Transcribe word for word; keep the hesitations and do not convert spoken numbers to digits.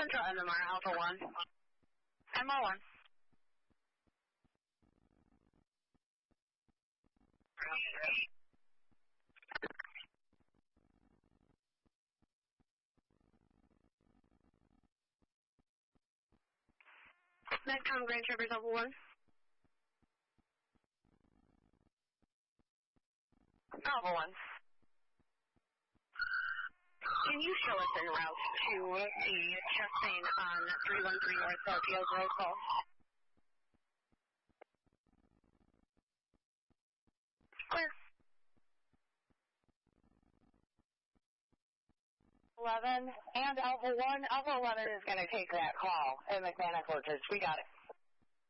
Central M M R, Alpha one. M R one. Medcom Grand Traverse Alpha one. Alpha one. Can you show us en route to the chest pain on three one three North Southfield Road call? Clear. eleven and Alpha one. Alpha eleven is going to take that call in McManus Orchards. We got it.